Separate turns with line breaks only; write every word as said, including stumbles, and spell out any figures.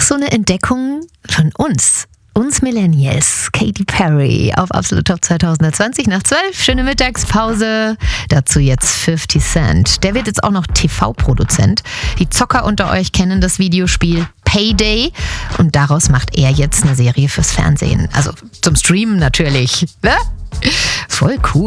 so eine Entdeckung von uns. Uns Millennials, Katy Perry auf Absolut Top zwanzig zwanzig nach zwölf. Schöne Mittagspause. Dazu jetzt fifty Cent. Der wird jetzt auch noch T V-Produzent. Die Zocker unter euch kennen das Videospiel Payday und daraus macht er jetzt eine Serie fürs Fernsehen. Also zum Streamen natürlich. Ne? Voll cool.